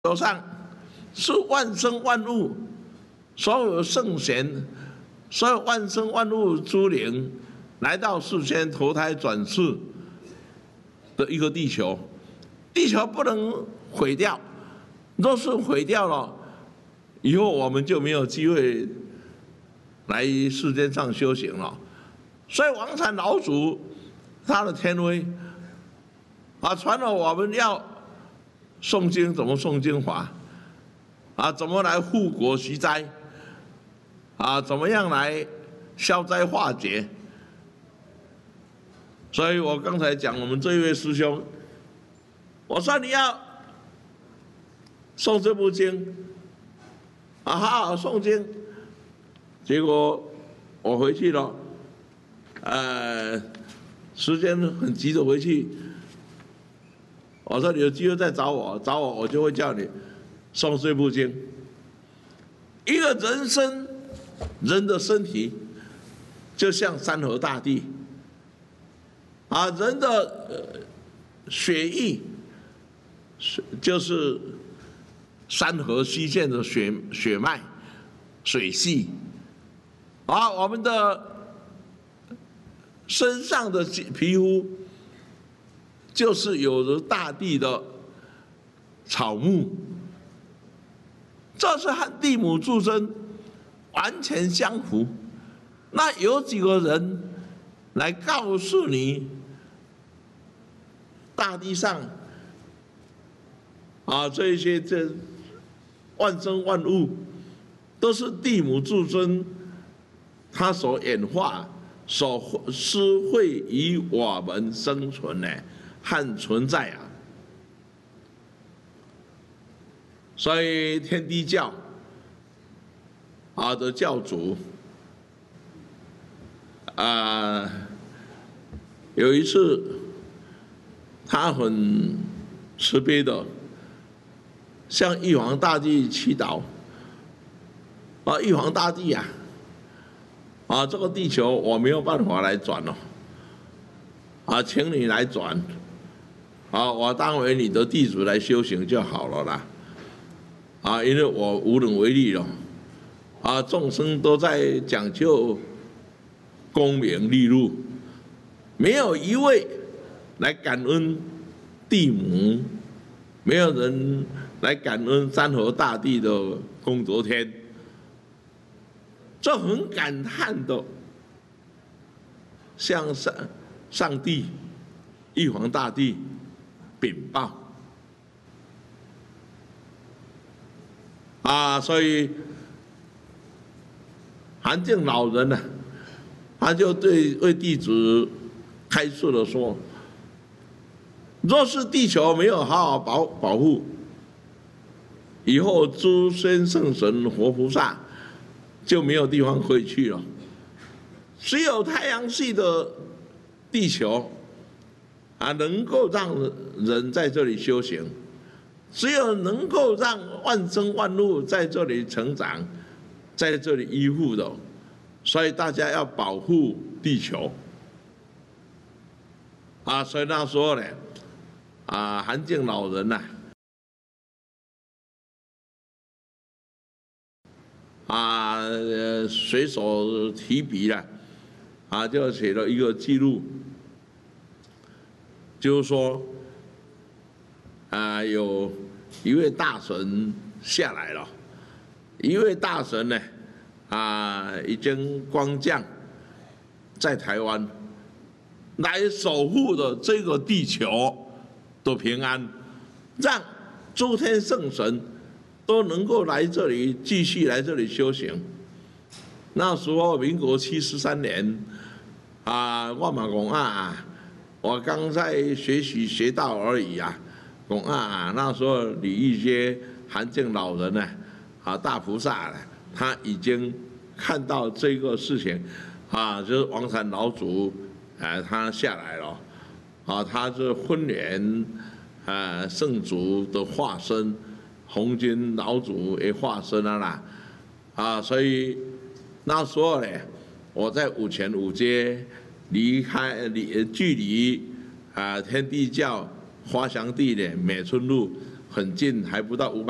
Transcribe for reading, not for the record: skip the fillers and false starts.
手上是万生万物，所有圣贤，所有万生万物诸灵来到世间投胎转世的一个地球。地球不能毁掉，若是毁掉了，以后我们就没有机会来世间上修行了。所以王禅老祖他的天威传了我们要诵经，怎么诵经法怎么来护国息灾怎么样来消灾化解。所以我刚才讲我们这一位师兄，我说你要诵这部经好好诵经，结果我回去了，时间很急着回去。我说你有机会再找我，我就会叫你诵这部经。一个人的身体就像山河大地人的血液就是山河溪涧的血脉水系我们的身上的皮肤就是有着大地的草木，这是和地母诸身完全相符。那有几个人来告诉你，大地上这些万生万物都是地母诸尊他所演化、所施惠于我们生存的和存在所以天地教的教主有一次他很慈悲的向玉皇大帝祈祷玉皇大帝这个地球我没有办法来转请你来转我当为你的弟子来修行就好了啦因为我无能为力了众生都在讲究功名利禄，没有一位来感恩地母，没有人来感恩山河大地的功德天，这很感叹的向上帝玉皇大帝禀报所以韩正老人他就为弟子开示了说，若是地球没有好好保护，以后诸仙圣神活菩萨就没有地方可以去了。只有太阳系的地球能够让人在这里修行，只有能够让万生万物在这里成长，在这里依附的，所以大家要保护地球所以那时候呢韩正老人随手提笔了就写了一个记录，就是说有一位大神下来了，一位大神呢已经光降在台湾，来守护的这个地球的平安，让诸天圣神都能够来这里继续来这里修行。那时候民国73年我嘛讲我刚在学道而已讲那时候李玉阶韩正老人大菩萨他已经看到这个事情就是王禅老祖他下来了他是婚莲圣祖的化身，红军老祖也化身了所以那时候呢，我在五权五街距离天地教花祥地的美村路很近，还不到500。